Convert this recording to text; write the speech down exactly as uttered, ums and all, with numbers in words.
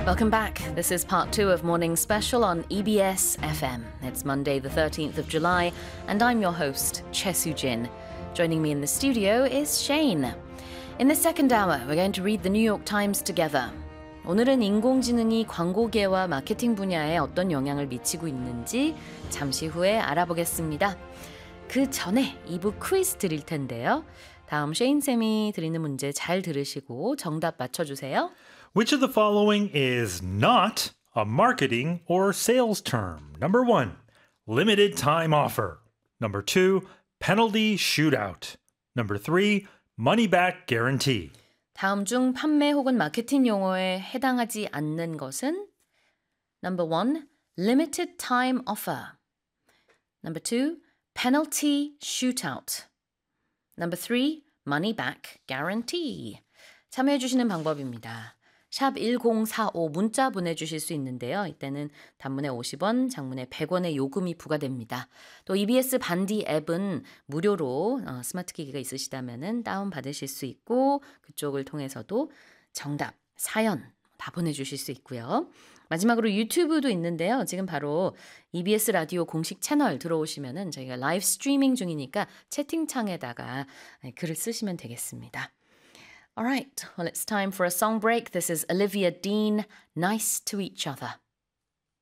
Welcome back. This is part two of Morning Special on E B S F M. It's Monday, the thirteenth of July, and I'm your host, Choi Soo-jin. Joining me in the studio is Shane. In the second hour, we're going to read the New York Times together. 오늘은 인공지능이 광고계와 마케팅 분야에 어떤 영향을 미치고 있는지 잠시 후에 알아보겠습니다. 그 전에 이 부 퀴즈 드릴 텐데요. 다음 셰인 쌤이 드리는 문제 잘 들으시고 정답 맞춰주세요. Which of the following is not a marketing or sales term? Number one, limited time offer. Number two, penalty shootout. Number three, money back guarantee. 다음 중 판매 혹은 마케팅 용어에 해당하지 않는 것은 Number one, limited time offer. Number two, penalty shootout. Number three, money back guarantee. 참여해 주시는 방법입니다. 샵 일공사오 문자 보내주실 수 있는데요. 이때는 단문에 오십 원, 장문에 백 원의 요금이 부과됩니다. 또 이비에스 반디 앱은 무료로 어, 스마트 기기가 있으시다면 다운받으실 수 있고 그쪽을 통해서도 정답, 사연 다 보내주실 수 있고요. 마지막으로 유튜브도 있는데요. 지금 바로 이비에스 라디오 공식 채널 들어오시면 저희가 라이브 스트리밍 중이니까 채팅창에다가 글을 쓰시면 되겠습니다. All right, well, it's time for a song break. This is Olivia Dean, Nice to Each Other.